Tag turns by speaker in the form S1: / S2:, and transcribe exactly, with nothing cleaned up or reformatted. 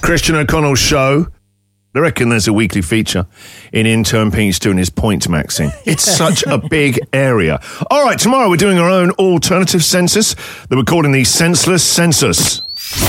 S1: Christian O'Connell's show. I reckon there's a weekly feature in intern Pete's doing his point maxing. It's such a big area. All right, tomorrow we're doing our own alternative census that we're calling the Senseless Census.